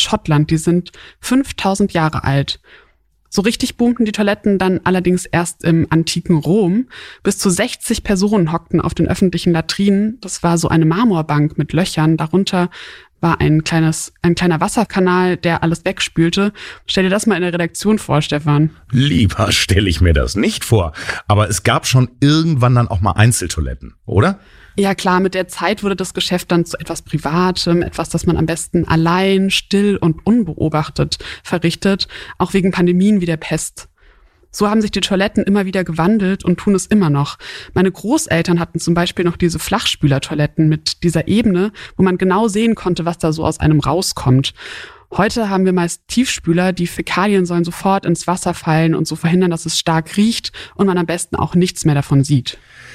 Schottland, die sind 5000 Jahre alt. So richtig boomten die Toiletten dann allerdings erst im antiken Rom. Bis zu 60 Personen hockten auf den öffentlichen Latrinen. Das war so eine Marmorbank mit Löchern. Darunter war ein kleiner Wasserkanal, der alles wegspülte. Stell dir das mal in der Redaktion vor, Stefan. Lieber stelle ich mir das nicht vor. Aber es gab schon irgendwann dann auch mal Einzeltoiletten, oder? Ja klar, mit der Zeit wurde das Geschäft dann zu etwas Privatem, etwas, das man am besten allein, still und unbeobachtet verrichtet, auch wegen Pandemien wie der Pest. So haben sich die Toiletten immer wieder gewandelt und tun es immer noch. Meine Großeltern hatten zum Beispiel noch diese Flachspülertoiletten mit dieser Ebene, wo man genau sehen konnte, was da so aus einem rauskommt. Heute haben wir meist Tiefspüler, die Fäkalien sollen sofort ins Wasser fallen und so verhindern, dass es stark riecht und man am besten auch nichts mehr davon sieht.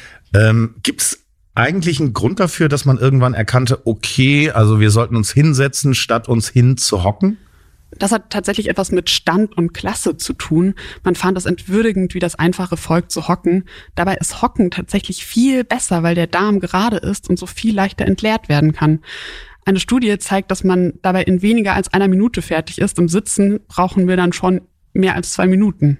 Gibt's eigentlich einen Grund dafür, dass man irgendwann erkannte, okay, also wir sollten uns hinsetzen, statt uns hinzuhocken? Das hat tatsächlich etwas mit Stand und Klasse zu tun. Man fand es entwürdigend, wie das einfache Volk zu hocken. Dabei ist Hocken tatsächlich viel besser, weil der Darm gerade ist und so viel leichter entleert werden kann. Eine Studie zeigt, dass man dabei in weniger als 1 Minute fertig ist. Im Sitzen brauchen wir dann schon mehr als 2 Minuten.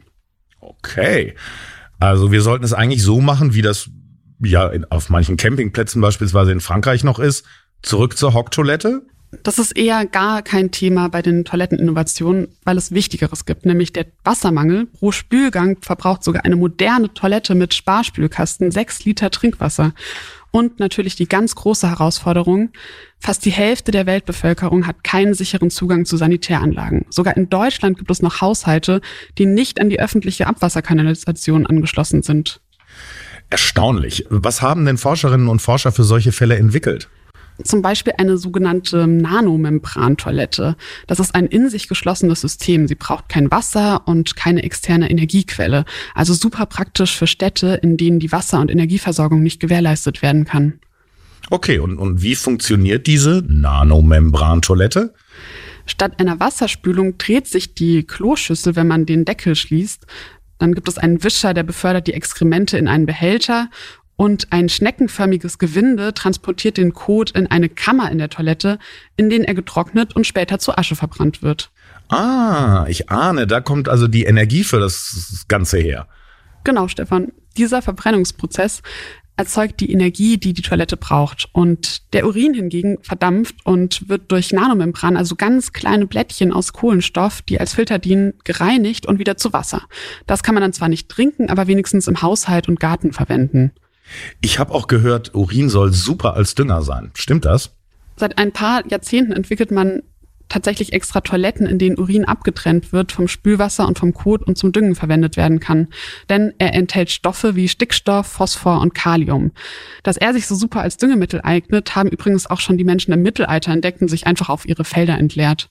Okay, also wir sollten es eigentlich so machen, wie das ja auf manchen Campingplätzen beispielsweise in Frankreich noch ist. Zurück zur Hocktoilette? Das ist eher gar kein Thema bei den Toiletteninnovationen, weil es Wichtigeres gibt, nämlich der Wassermangel. Pro Spülgang verbraucht sogar eine moderne Toilette mit Sparspülkasten 6 Liter Trinkwasser. Und natürlich die ganz große Herausforderung, fast die Hälfte der Weltbevölkerung hat keinen sicheren Zugang zu Sanitäranlagen. Sogar in Deutschland gibt es noch Haushalte, die nicht an die öffentliche Abwasserkanalisation angeschlossen sind. Erstaunlich. Was haben denn Forscherinnen und Forscher für solche Fälle entwickelt? Zum Beispiel eine sogenannte Nanomembrantoilette. Das ist ein in sich geschlossenes System. Sie braucht kein Wasser und keine externe Energiequelle. Also super praktisch für Städte, in denen die Wasser- und Energieversorgung nicht gewährleistet werden kann. Okay, und wie funktioniert diese Nanomembrantoilette? Statt einer Wasserspülung dreht sich die Kloschüssel, wenn man den Deckel schließt. Dann gibt es einen Wischer, der befördert die Exkremente in einen Behälter. Und ein schneckenförmiges Gewinde transportiert den Kot in eine Kammer in der Toilette, in denen er getrocknet und später zu Asche verbrannt wird. Ah, ich ahne, da kommt also die Energie für das Ganze her. Genau, Stefan. Dieser Verbrennungsprozess erzeugt die Energie, die die Toilette braucht. Und der Urin hingegen verdampft und wird durch Nanomembran, also ganz kleine Blättchen aus Kohlenstoff, die als Filter dienen, gereinigt und wieder zu Wasser. Das kann man dann zwar nicht trinken, aber wenigstens im Haushalt und Garten verwenden. Ich habe auch gehört, Urin soll super als Dünger sein. Stimmt das? Seit ein paar Jahrzehnten entwickelt man tatsächlich extra Toiletten, in denen Urin abgetrennt wird vom Spülwasser und vom Kot und zum Düngen verwendet werden kann. Denn er enthält Stoffe wie Stickstoff, Phosphor und Kalium. Dass er sich so super als Düngemittel eignet, haben übrigens auch schon die Menschen im Mittelalter entdeckt und sich einfach auf ihre Felder entleert.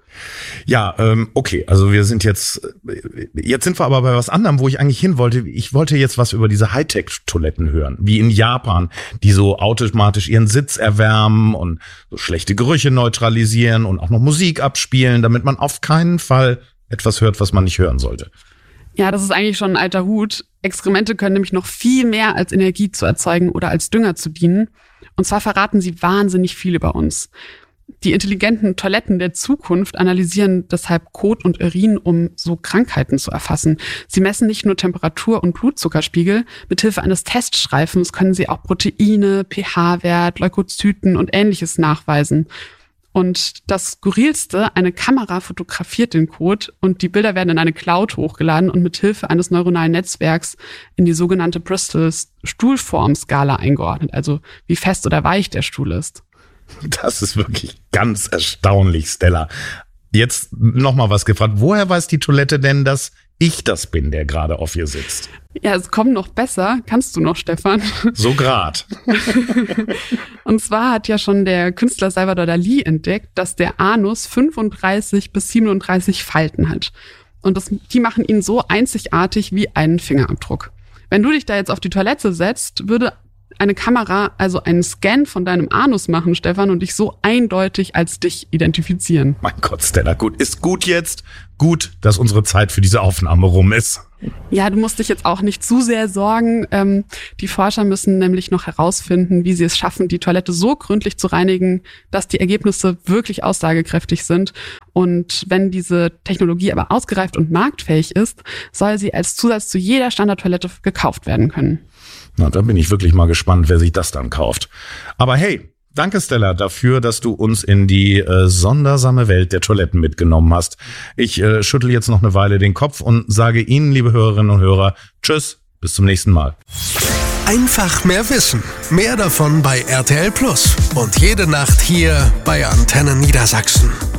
Ja, okay, also wir sind jetzt sind wir aber bei was anderem, wo ich eigentlich hin wollte. Ich wollte jetzt was über diese Hightech-Toiletten hören, wie in Japan, die so automatisch ihren Sitz erwärmen und so schlechte Gerüche neutralisieren und auch noch Musik abspielen, damit man auf keinen Fall etwas hört, was man nicht hören sollte. Ja, das ist eigentlich schon ein alter Hut. Exkremente können nämlich noch viel mehr als Energie zu erzeugen oder als Dünger zu dienen. Und zwar verraten sie wahnsinnig viel über uns. Die intelligenten Toiletten der Zukunft analysieren deshalb Kot und Urin, um so Krankheiten zu erfassen. Sie messen nicht nur Temperatur und Blutzuckerspiegel. Mithilfe eines Teststreifens können sie auch Proteine, pH-Wert, Leukozyten und Ähnliches nachweisen. Und das Skurrilste, eine Kamera fotografiert den Kot und die Bilder werden in eine Cloud hochgeladen und mithilfe eines neuronalen Netzwerks in die sogenannte Bristol's Stuhlformskala eingeordnet, also wie fest oder weich der Stuhl ist. Das ist wirklich ganz erstaunlich, Stella. Jetzt noch mal was gefragt. Woher weiß die Toilette denn, dass ich das bin, der gerade auf ihr sitzt? Ja, es kommt noch besser. Kannst du noch, Stefan? So grad. Und zwar hat ja schon der Künstler Salvador Dalí entdeckt, dass der Anus 35 bis 37 Falten hat. Und die machen ihn so einzigartig wie einen Fingerabdruck. Wenn du dich da jetzt auf die Toilette setzt, würde eine Kamera also einen Scan von deinem Anus machen, Stefan, und dich so eindeutig als dich identifizieren. Mein Gott, Stella, gut, ist gut jetzt. gut, dass unsere Zeit für diese Aufnahme rum ist. Ja, du musst dich jetzt auch nicht zu sehr sorgen. Die Forscher müssen nämlich noch herausfinden, wie sie es schaffen, die Toilette so gründlich zu reinigen, dass die Ergebnisse wirklich aussagekräftig sind. Und wenn diese Technologie aber ausgereift und marktfähig ist, soll sie als Zusatz zu jeder Standardtoilette gekauft werden können. Na, da bin ich wirklich mal gespannt, wer sich das dann kauft. Aber hey, danke Stella dafür, dass du uns in die sondersame Welt der Toiletten mitgenommen hast. Ich schüttel jetzt noch eine Weile den Kopf und sage Ihnen, liebe Hörerinnen und Hörer, tschüss, bis zum nächsten Mal. Einfach mehr Wissen. Mehr davon bei RTL Plus. Und jede Nacht hier bei Antenne Niedersachsen.